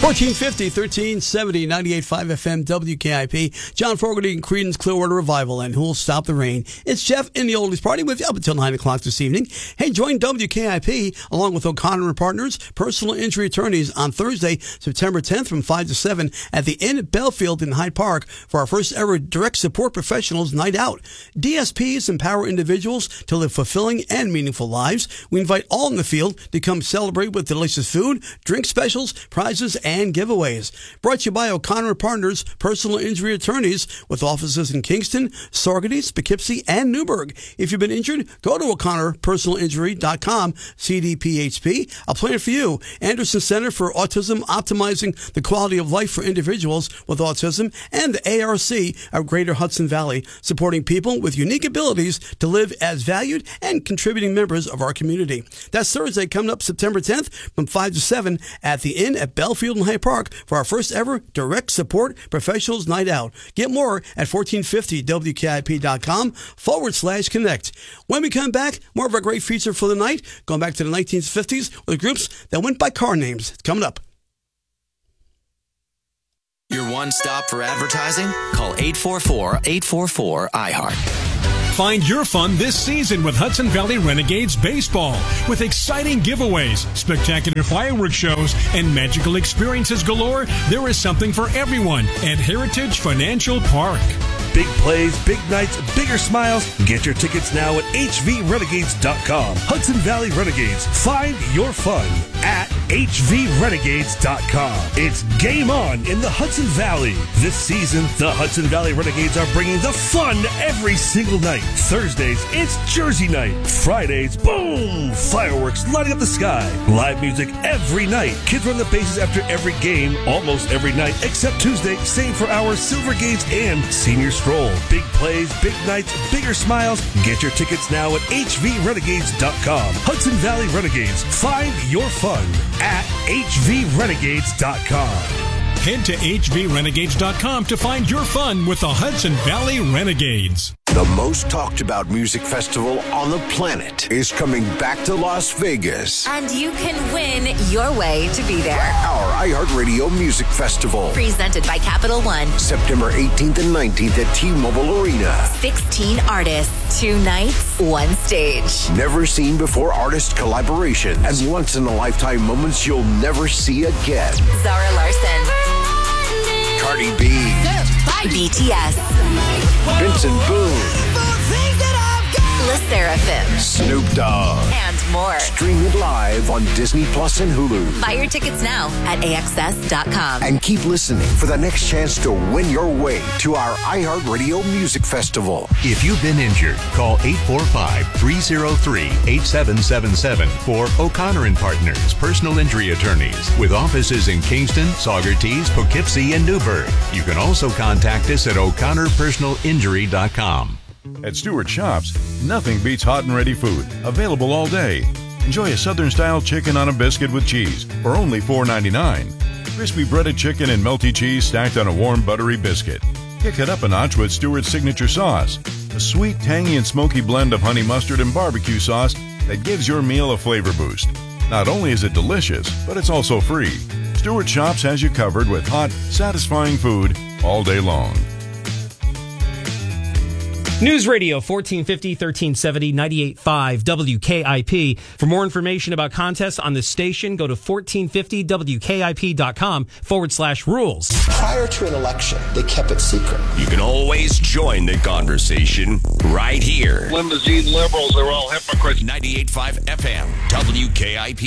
1450, 1370, 98.5 FM, WKIP. John Fogerty and Creedence Clearwater Revival and Who'll Stop the Rain. It's Jeff in the Oldies Party with you up until 9 o'clock this evening. Hey, join WKIP along with O'Connor and Partners, personal injury attorneys, on Thursday, September 10th from 5 to 7 at the Inn at Belfield in Hyde Park for our first ever direct support professionals night out. DSPs empower individuals to live fulfilling and meaningful lives. We invite all in the field to come celebrate with delicious food, drink specials, prizes, and giveaways. Brought to you by O'Connor and Partners, personal injury attorneys with offices in Kingston, Saugerties, Poughkeepsie, and Newburgh. If you've been injured, go to o'connorpersonalinjury.com, CDPHP. A plan for you. Anderson Center for Autism, optimizing the quality of life for individuals with autism, and the ARC of Greater Hudson Valley, supporting people with unique abilities to live as valued and contributing members of our community. That's Thursday, coming up September 10th from 5 to 7 at the Inn at Belfield in Hyde Park for our first ever direct support professionals night out. Get more at 1450wkip.com/connect. When we come back, more of our great feature for the night, going back to the 1950s with groups that went by car names. It's coming up. Your one stop for advertising? Call 844-844-iHeart. Find your fun this season with Hudson Valley Renegades Baseball. With exciting giveaways, spectacular fireworks shows, and magical experiences galore, there is something for everyone at Heritage Financial Park. Big plays, big nights, bigger smiles. Get your tickets now at hvrenegades.com. Hudson Valley Renegades. Find your fun at hvrenegades.com. It's game on in the Hudson Valley. This season, the Hudson Valley Renegades are bringing the fun every single night. Thursdays, it's Jersey night. Fridays, boom! Fireworks lighting up the sky. Live music every night. Kids run the bases after every game, almost every night, except Tuesday. Same for our Silver Gates and Senior Stroll. Big plays, big nights, bigger smiles. Get your tickets now at hvrenegades.com. Hudson Valley Renegades. Find your fun at hvrenegades.com. Head to hvrenegades.com to find your fun with the Hudson Valley Renegades. The most talked about music festival on the planet is coming back to Las Vegas. And you can win your way to be there. Our iHeartRadio Music Festival. Presented by Capital One. September 18th and 19th at T-Mobile Arena. 16 artists, 2 nights, 1 stage. Never seen before artist collaboration and once-in-a-lifetime moments you'll never see again. Zara Larson. Cardi B. BTS. Vincent Boone. Le Sserafim. Snoop Dogg. And more. Stream it live on Disney Plus and Hulu. Buy your tickets now at AXS.com. And keep listening for the next chance to win your way to our iHeartRadio Music Festival. If you've been injured, call 845-303-8777 for O'Connor and Partners, personal injury attorneys, with offices in Kingston, Saugerties, Poughkeepsie, and Newburgh. You can also contact us at o'connorpersonalinjury.com. At Stewart Shops, nothing beats hot and ready food, available all day. Enjoy a Southern-style chicken on a biscuit with cheese for only $4.99. Crispy breaded chicken and melty cheese stacked on a warm, buttery biscuit. Kick it up a notch with Stewart's signature sauce, a sweet, tangy, and smoky blend of honey mustard and barbecue sauce that gives your meal a flavor boost. Not only is it delicious, but it's also free. Stewart Shops has you covered with hot, satisfying food all day long. News Radio 1450, 1370, 98.5 WKIP. For more information about contests on this station, go to 1450wkip.com/rules. Prior to an election, they kept it secret. You can always join the conversation right here. Limousine liberals are all hypocrites. 98.5 FM, WKIP.